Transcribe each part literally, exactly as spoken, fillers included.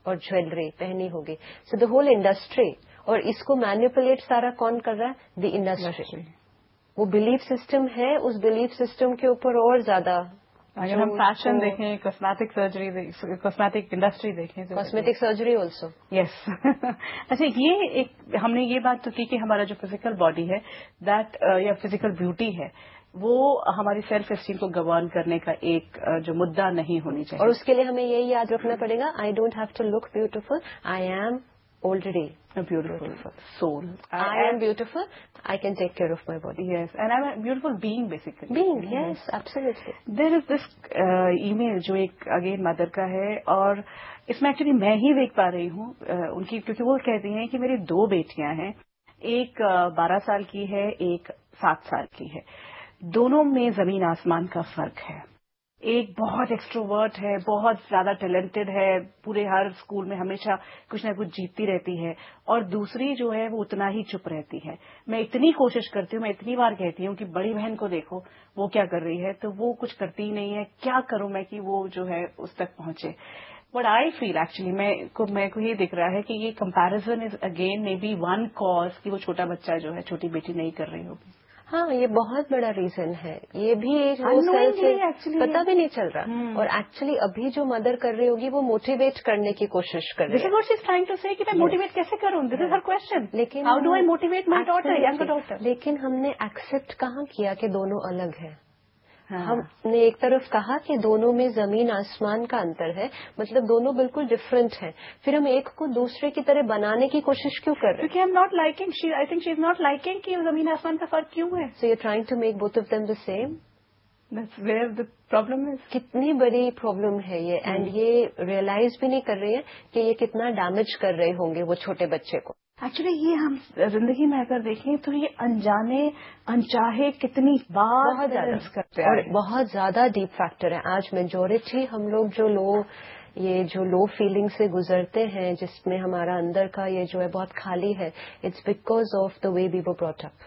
اور جویلری پہنی ہوگی. سو دا ہول انڈسٹری, اور اس کو مینیپولیٹ سارا کون کر رہا ہے؟ The industry. وہ بلیف سسٹم ہے, اس بلیف سسٹم کے اوپر اور زیادہ. اگر ہم فیشن دیکھیں, کاسمیٹک سرجری, کاسمیٹک انڈسٹری دیکھیں, کاسمیٹک سرجری آلسو. یس. اچھا, یہ ایک ہم نے یہ بات تو کی کہ ہمارا جو فزیکل باڈی ہے دیٹ یا فزیکل بیوٹی ہے وہ ہماری سیلف اسٹیم کو گورن کرنے کا ایک جو مدعا نہیں ہونی چاہیے. اور اس کے لیے ہمیں یہی یاد رکھنا پڑے گا, I don't have to look beautiful, I am already a beautiful soul. I, I am beautiful. I can take care of my body. Yes, and I'm a beautiful being basically. Being, yes, yes, absolutely. There is this uh, email جو ایک again mother کا ہے, اور اس میں actually میں ہی دیکھ پا رہی ہوں ان کی, کیونکہ وہ کہتی ہیں کہ میری دو بیٹیاں ہیں, ایک بارہ سال کی ہے, ایک سات سال کی ہے. دونوں میں زمین آسمان کا فرق ہے. ایک بہت ایکسٹروورٹ ہے, بہت زیادہ ٹیلنٹڈ ہے, پورے ہر اسکول میں ہمیشہ کچھ نہ کچھ جیتتی رہتی ہے, اور دوسری جو ہے وہ اتنا ہی چپ رہتی ہے. میں اتنی کوشش کرتی ہوں, میں اتنی بار کہتی ہوں کہ بڑی بہن کو دیکھو وہ کیا کر رہی ہے, تو وہ کچھ کرتی ہی نہیں ہے. کیا کروں میں کہ وہ جو ہے اس تک پہنچے. بٹ آئی فیل ایکچولی میں کو میں کو یہ دکھ رہا ہے کہ یہ comparison is again may be one cause کہ وہ چھوٹا بچہ جو ہے, چھوٹی بیٹی نہیں کر رہی ہوگی. ہاں, یہ بہت بڑا ریزن ہے. یہ بھی ایک پتا بھی نہیں چل رہا, اور ایکچولی ابھی جو مدر کر رہی ہوگی وہ موٹیویٹ کرنے کی کوشش کر رہی ہے. دس is what she is trying to سے کہ میں موٹیویٹ کیسے کروں, دس از ہر کوسچن. لیکن how do I motivate my daughter, younger daughter. لیکن ہم نے ایکسپٹ کہاں کیا کہ دونوں الگ ہیں. ہم نے ایک طرف کہا کہ دونوں میں زمین آسمان کا انتر ہے, مطلب دونوں بالکل ڈفرینٹ ہیں. پھر ہم ایک کو دوسرے کی طرح بنانے کی کوشش کیوں کر رہے ہیں؟ کیونکہ ہم not liking, I think she is not liking کہ زمین آسمان کا فرق کیوں ہے. So you are trying to make both of them the same. That's where the problem is. کتنی بڑی پرابلم ہے یہ, اینڈ یہ ریئلائز بھی نہیں کر رہی ہے کہ یہ کتنا ڈیمیج کر رہے ہوں گے وہ چھوٹے بچے کو. ایکچولی یہ ہم زندگی میں اگر دیکھیں تو یہ انجانے انچاہے کتنی بار بہت زیادہ کرتے ہیں, اور بہت زیادہ ڈیپ فیکٹر ہے. آج میجورٹی ہم لوگ جو لو یہ جو لو فیلنگ سے گزرتے ہیں, جس میں ہمارا اندر کا یہ جو ہے بہت خالی ہے, it's because of the way we were brought up.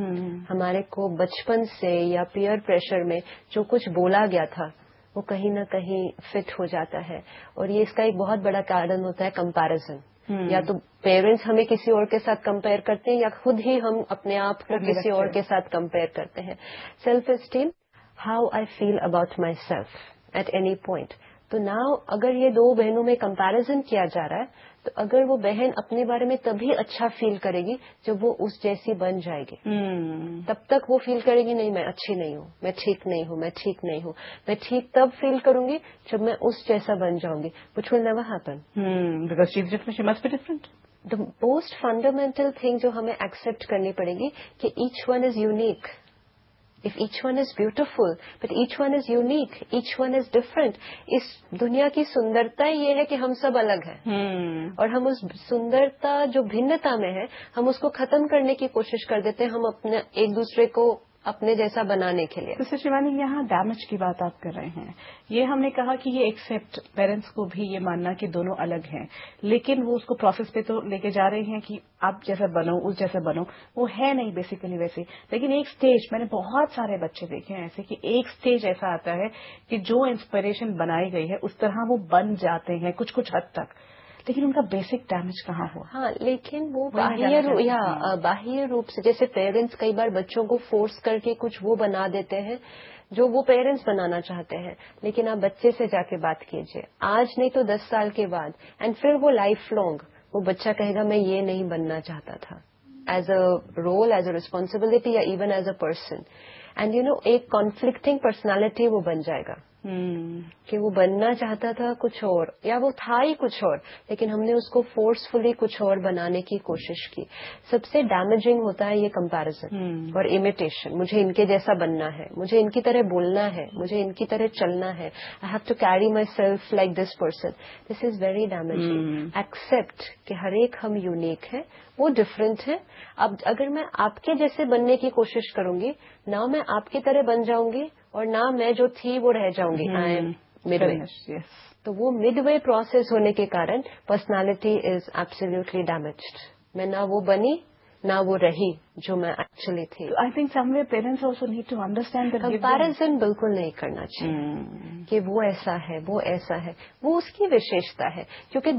ہمارے کو بچپن سے یا پیئر پریشر میں جو کچھ بولا گیا تھا وہ کہیں نہ کہیں فٹ ہو جاتا ہے. اور یہ اس کا ایک بہت بڑا کارن ہوتا ہے کمپیرزن. یا تو پیرنٹس ہمیں کسی اور کے ساتھ کمپیئر کرتے ہیں, یا خود ہی ہم اپنے آپ کو کسی اور کے ساتھ کمپیئر کرتے ہیں. Self esteem, how I feel about my self at any point. تو ناؤ اگر یہ دو بہنوں میں کمپیرزن کیا جا رہا ہے, تو اگر وہ بہن اپنے بارے میں تبھی اچھا فیل کرے گی جب وہ اس جیسی بن جائے گی. تب تک وہ فیل کرے گی نہیں میں اچھی نہیں ہوں, میں ٹھیک نہیں ہوں, میں ٹھیک نہیں ہوں. میں ٹھیک تب فیل کروں گی جب میں اس جیسا بن جاؤں گی, which will never happen. Because she is different, she must be different. The most fundamental thing جو ہمیں ایکسپٹ کرنی پڑے گی کہ each one is unique. If each one is beautiful, but each one is unique, each one is different. اس دنیا کی سندرتا یہ ہے کہ ہم سب الگ ہیں, اور ہم اس سندرتا جو بھنتا میں ہے ہم اس کو ختم کرنے کی کوشش کر دیتے ہیں, ہم اپنے ایک دوسرے کو اپنے جیسا بنانے کے لیے. سسٹر شیوانی, یہاں ڈیمیج کی بات آپ کر رہے ہیں. یہ ہم نے کہا کہ یہ ایکسپٹ, پیرنٹس کو بھی یہ ماننا کہ دونوں الگ ہیں, لیکن وہ اس کو پروسیس پہ تو لے کے جا رہے ہیں کہ آپ جیسا بنو, اس جیسا بنو. وہ ہے نہیں بیسیکلی ویسے, لیکن ایک سٹیج, میں نے بہت سارے بچے دیکھے ہیں ایسے کہ ایک سٹیج ایسا آتا ہے کہ جو انسپریشن بنائی گئی ہے اس طرح وہ بن جاتے ہیں کچھ کچھ حد تک, لیکن ان کا بیسک ڈیمیج کہاں ہوا؟ ہاں, لیکن وہ باہر یا باہر روپ سے, جیسے پیرنٹس کئی بار بچوں کو فورس کر کے کچھ وہ بنا دیتے ہیں جو وہ پیرنٹس بنانا چاہتے ہیں. لیکن آپ بچے سے جا کے بات کیجیے آج نہیں تو دس سال کے بعد, اینڈ پھر وہ لائف لانگ وہ بچہ کہے گا میں یہ نہیں بننا چاہتا تھا, as a role, as a responsibility, یا even as a person. And you know ایک کانفلکٹنگ پرسنالٹی وہ بن جائے گا کہ وہ بننا چاہتا تھا کچھ اور, یا وہ تھا ہی کچھ اور, لیکن ہم نے اس کو فورسفلی کچھ اور بنانے کی کوشش کی. سب سے ڈیمیجنگ ہوتا ہے یہ کمپیرزن اور امیٹیشن. مجھے ان کے جیسا بننا ہے, مجھے ان کی طرح بولنا ہے, مجھے ان کی طرح چلنا ہے, I have to carry my self like this person. This is very damaging. Accept کہ ہر ایک ہم یونیک ہے, وہ ڈفرینٹ ہے. اب اگر میں آپ کے جیسے بننے کی کوشش کروں گی, نہ میں آپ کی طرح بن جاؤں گی, اور نہ میں جو تھی وہ رہ جاؤں گی. آئی ایم مڈ وے. تو وہ مڈ وے پروسیس ہونے کے کارن پرسنالٹی از ایبسلیوٹلی ڈیمیجڈ. میں نہ وہ بنی نہ وہ رہی جو میں ایکچولی تھی. I think some way parents also need to understand that comparison بالکل نہیں کرنا چاہیے کہ وہ ایسا ہے وہ ایسا ہے, وہ اس کی وشیشتا ہے. کیونکہ